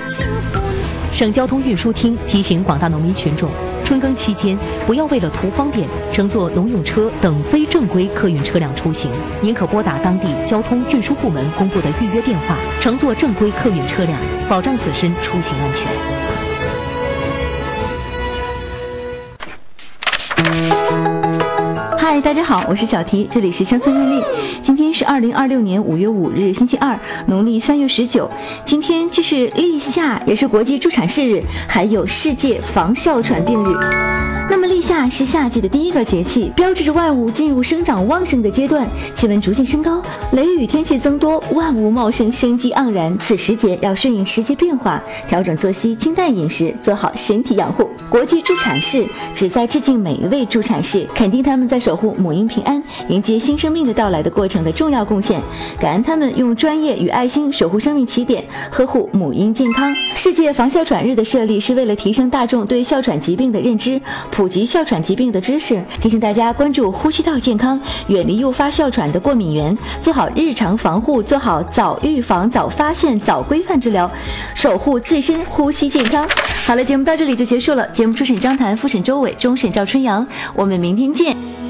省交通运输厅提醒广大农民群众，春耕期间不要为了图方便乘坐农用车等非正规客运车辆出行，您可拨打当地交通运输部门公布的预约电话，乘坐正规客运车辆，保障自身出行安全。 嗨，大家好，我是小提，这里是乡村日历。今天是2026年5月5日，星期二，农历3月19。今天既是立夏，也是国际助产士日，还有世界防哮喘病日。那么立夏是夏季的第一个节气，标志着万物进入生长旺盛的阶段，气温逐渐升高，雷雨天气增多，万物茂盛，生机盎然。此时节要顺应时节变化，调整作息，清淡饮食，做好身体养护。国际助产士旨在致敬每一位助产士，肯定他们在守护母婴平安、迎接新生命的到来的过程的重要贡献，感恩他们用专业与爱心守护生命起点，呵护母婴健康。世界防哮喘日的设立是为了提升大众对哮喘疾病的认知，普及哮喘疾病的知识，提醒大家关注呼吸道健康，远离诱发哮喘的过敏源，做好日常防护，做好早预防、早发现、早规范治疗，守护自身呼吸健康。好了，节目到这里就结束了。节目初审张谭，复审周伟，终审赵春阳，我们明天见。